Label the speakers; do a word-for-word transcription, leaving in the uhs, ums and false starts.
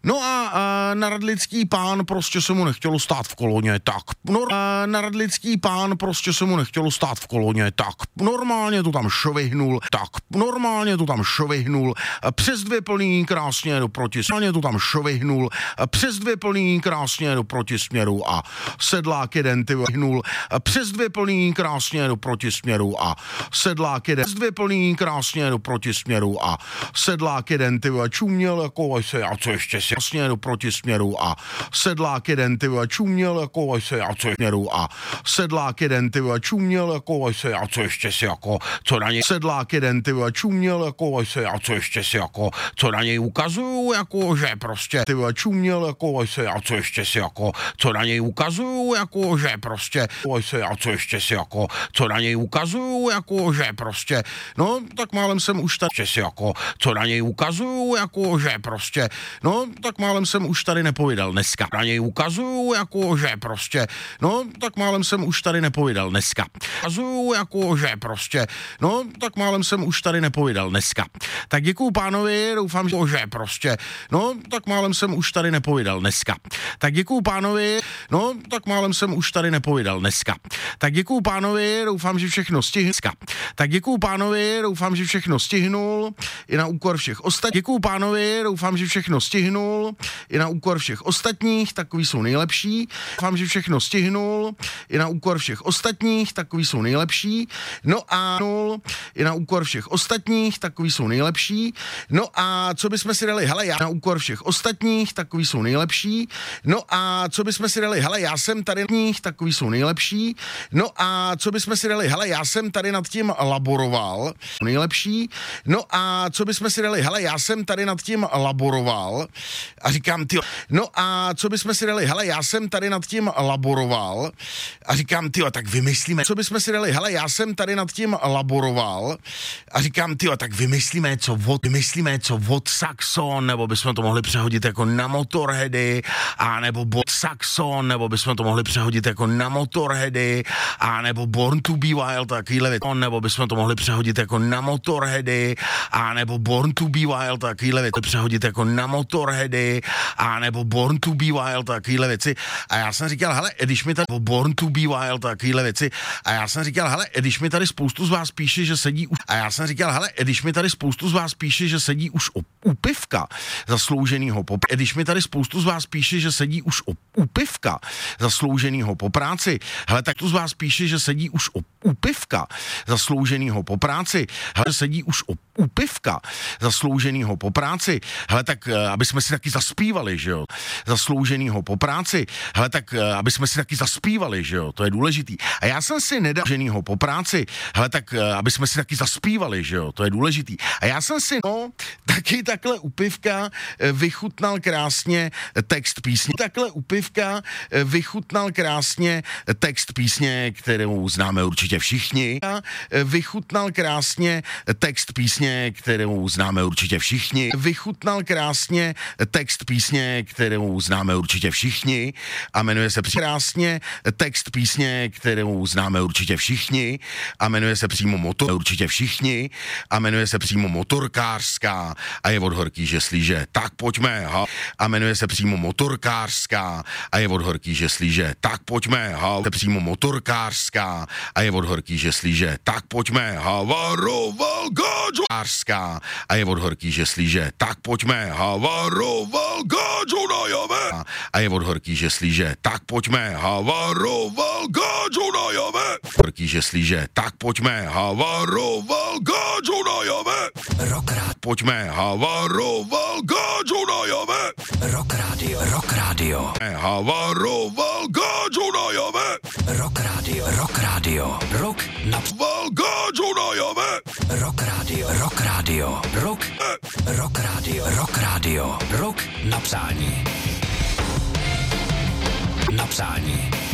Speaker 1: No a, a naradlický pán prostě se mu nechtělo stát v koloně, tak no, a naradlický pán prostě se mu nechtělo stát v koloně, tak normálně to tam švihnul, tak normálně to tam švihnul, přes dvě plný krásně do protisměru, to tam švihnul, přes dvě plný krásně do protisměru a sedlák jeden ty hnul, přes dvě plný krásně do protisměru a sedlák jeden, přes dvě plný krásně do protisměru a sedlák jeden ty čuměl jako se, a co ještě si jasně do protisměru a sedlák jeden ty čuměl jako se, a co směru a sedlák jeden ty čuměl jako se, a co ještě si jako, co na něj sedlák jeden ty čuměl jako se, a co ještě si jako, co na něj ukazuju, jako že prostě ty čuměl jako se, a co ještě si jako, co na něj ukazuju, jako že prostě se, a co ještě si jako, co na něj ukazuju, jako že prostě, no tak málem jsem už tady si jako, co na něj ukazuju, jako že prostě, no tak málem jsem už tady nepovídal dneska, na něj ukazuju, jako že prostě, no tak málem jsem už tady nepovídal dneska, ukazuju, jako že prostě, no tak málem jsem už tady nepovídal dneska, tak děkuju pánovi, doufám, že prostě, no tak málem jsem už tady nepovídal dneska, tak děkuju pánovi, no tak málem jsem už tady nepovídal dneska, tak děkuju pánovi, doufám, že všechno stihnu, tak děkuju pánovi, doufám, že všechno stihnul, i na úkor všech ostatních, děkuju pánovi, doufám, že všechno stihnul, i na úkor všech ostatních, takový jsou nejlepší, doufám, že všechno stihnul, i na úkor všech ostatních, takový jsou nejlepší, no a nul, i na úkor všech ostatních, takový jsou nejlepší, no a co bychom si dali, hele, já na úkor všech ostatních, takový jsou nejlepší, no a co bychom si dali, hele, já jsem tady nich, takový jsou nejlepší, no a co bychom si dali, hele, já jsem tady nad tím laboroval, nejlepší, no a co bychom si dali, hele, já jsem tady nad tím laboroval a říkám, ty, no a co bychom si dali, hele, já jsem tady nad tím laboroval a říkám, ty, tak vymyslíme, co bychom si dali, hele, já jsem tady nad tím laboroval a říkám, ty, tak vymyslíme, co od, vymyslíme, co od Saxon, nebo bychom to mohli přehodit jako na Motorheady, a nebo Bot Saxon, nebo bychom to mohli přehodit jako na Motorheady, a nebo Born to be Wild, takovýhle věc, nebo bychom to mohli přehodit jako na Motorheady, a nebo Born to be Wild, takovýhle věci, přehodit jako na Motorheady, a nebo Born to be Wild, takovýhle věci. A já jsem říkal, hele, když mi tady Born to be Wild, takovýhle věci. A já jsem říkal, hele, když mi tady spoustu z vás píše, že sedí už. A já jsem říkal, hele, když mi tady spoustu z vás píše, že sedí už u, u pivka zaslouženýho po. Když mi tady spoustu z vás píše, že sedí už u, u pivka zaslouženýho po práci. Hele, tak tu z vás píše, že sedí už u, u pivka zaslouženýho po práci. Hele, sedí už u, u pivka zaslouženýho po práci. Hele, tak aby jsme si taky zaspívali, že jo? Zaslouženýho po práci. Hele, tak aby jsme si taky zaspívali, že jo? To je důležitý. A já jsem si nedal ženýho po práci. Hele, tak aby jsme si taky zaspívali, že jo? To je důležitý. A já jsem si, no, taky takhle u pivka vychutnal krásně text písně. Takhle u pivka vychutnal krásně text písně, kterou známe určitě všichni. Vychutnal krásně text písně, kterou známe určitě všichni. Vychutnal krásně text písně, kterou známe určitě všichni. A jmenuje se krásně text písně, kterou známe určitě všichni. A jmenuje se přímo motor, určitě všichni. A jmenuje se přímo motorkářská. A je od Horký Žeslíže. Tak pojďme, ha. A jmenuje se přímo motorkářská. A je od Horký Žeslíže. Tak pojďme, ha. Je přímo motorkářská. A je od Horký Žeslíže. Tak pojďme, ha. Varoval gáčo. A je od Horký Žeslíže. Tak pojďme, ha. Varoval gáčo na jave. A je od Horký Žeslíže. Tak pojďme, ha. Varoval gáčo na jave. Horký Žeslíže. Tak pojďme, ha. Varoval gáčo na jave.
Speaker 2: Rockrát.
Speaker 1: Pojďme, ha. Varoval gáčo na jave.
Speaker 2: Rock Radio. Rock Radio.
Speaker 1: Ha. Varoval gáčo na jave.
Speaker 2: Rock Radio. Rock Radio. Rock na
Speaker 1: Val gáčo na jave.
Speaker 2: Rock Radio. Rock Radio. Rock. Rock Radio. Rock Radio. Rock na přání. Na přání.